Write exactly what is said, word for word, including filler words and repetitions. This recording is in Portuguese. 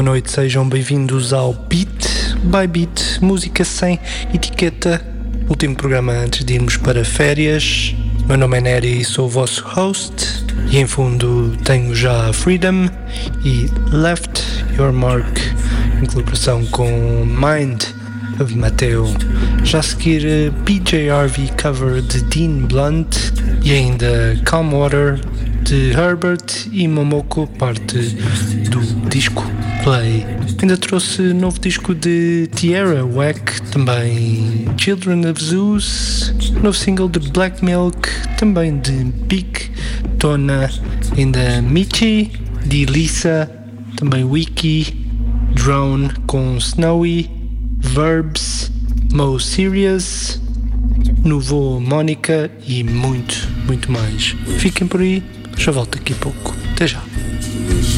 noite, sejam bem-vindos ao Beat by Beat, música sem etiqueta, último programa antes de irmos para férias. Meu nome é Nery e sou o vosso host, e em fundo tenho já Freedom e Left Your Mark, em colaboração com Mind of Mateo. Já a seguir P J R V cover de Dean Blunt e ainda Calm Water de Herbert e Momoko, parte do disco Play. Ainda trouxe novo disco de Tierra Whack, também Children of Zeus, novo single de Black Milk, também de Big Tona, ainda Michi, de Lisa, também Wiki, Drone com Snowy, Verbs, Mo Serious, Nouveau Mónica e muito, muito mais. Fiquem por aí, já volto daqui a pouco. Até já.